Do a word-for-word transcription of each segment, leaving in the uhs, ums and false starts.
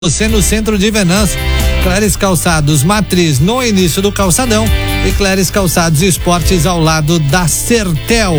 Você no centro de Venâncio. Cléris Calçados Matriz no início do calçadão e Cléris Calçados Esportes ao lado da Sertel.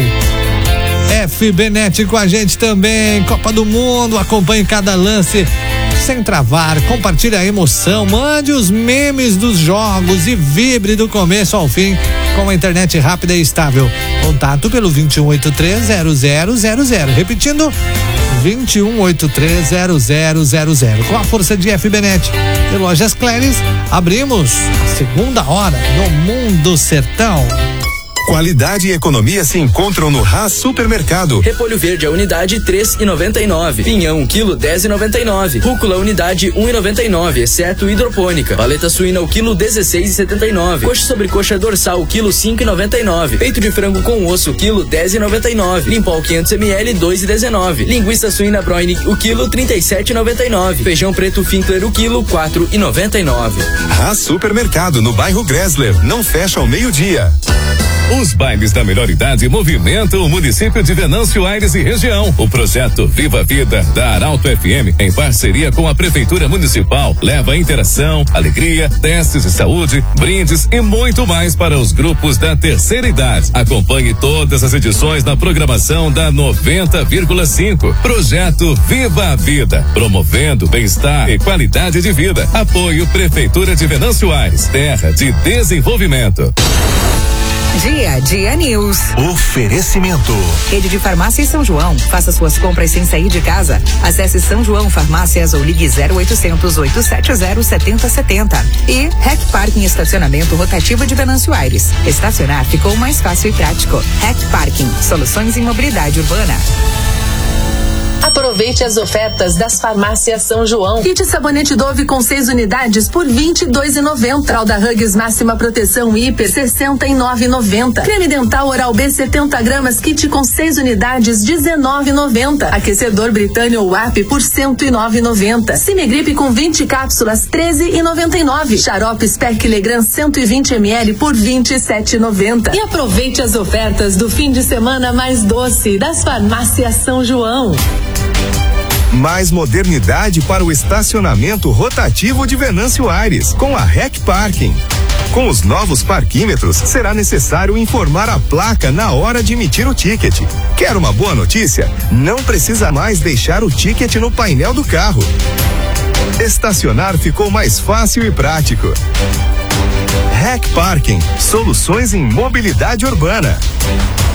F B Net com a gente também, Copa do Mundo, acompanhe cada lance sem travar, compartilhe a emoção, mande os memes dos jogos e vibre do começo ao fim com a internet rápida e estável. Contato pelo vinte e um oitenta e três zero zero zero zero, repetindo vinte e um oitenta e três zero zero zero zero. Com a força de F B Net e Lojas Cléris, abrimos a segunda hora no Mundo Sertão. Qualidade e economia se encontram no Haas Supermercado. Repolho verde a unidade três e noventa e nove. Pinhão um quilo dez e noventa e nove. Rúcula unidade um e noventa e nove, exceto hidropônica. Paleta suína o quilo dezesseis e setenta e nove. Coxa sobre coxa dorsal o quilo cinco e noventa e nove. Peito de frango com osso o quilo dez e noventa e nove. Limpol quinhentos mililitros dois e dezenove. Linguiça suína Broine o quilo trinta e sete e noventa e nove. Feijão preto Finkler o quilo quatro e noventa e nove. Haas Supermercado no bairro Gressler, não fecha ao meio-dia. Os bailes da melhor idade movimentam o município de Venâncio Aires e região. O projeto Viva a Vida da Arauto F M, em parceria com a Prefeitura Municipal, leva interação, alegria, testes de saúde, brindes e muito mais para os grupos da terceira idade. Acompanhe todas as edições da programação da noventa vírgula cinco. Projeto Viva a Vida, promovendo bem-estar e qualidade de vida. Apoio Prefeitura de Venâncio Aires, terra de desenvolvimento. Dia a Dia News. Oferecimento. Rede de Farmácia São João. Faça suas compras sem sair de casa. Acesse São João Farmácias ou ligue zero oitocentos, oitocentos e setenta, setenta setenta. E Rec Parking Estacionamento Rotativo de Venâncio Aires. Estacionar ficou mais fácil e prático. Rec Parking. Soluções em mobilidade urbana. Aproveite as ofertas das farmácias São João. Kit sabonete Dove com seis unidades por vinte e dois reais e noventa centavos. Fralda Huggies máxima proteção hiper sessenta e nove reais e noventa centavos. Creme dental Oral B setenta gramas kit com seis unidades dezenove reais e noventa centavos. Aquecedor Britânia ou A P por cento e nove reais e noventa centavos. Cimegripe com vinte cápsulas treze reais e noventa e nove centavos. Xarope Spec Legrand cento e vinte mililitros por vinte e sete reais e noventa centavos. E aproveite as ofertas do fim de semana mais doce das farmácias São João. Mais modernidade para o estacionamento rotativo de Venâncio Aires, com a Rec Parking. Com os novos parquímetros, será necessário informar a placa na hora de emitir o ticket. Quer uma boa notícia? Não precisa mais deixar o ticket no painel do carro. Estacionar ficou mais fácil e prático. Rec Parking, soluções em mobilidade urbana.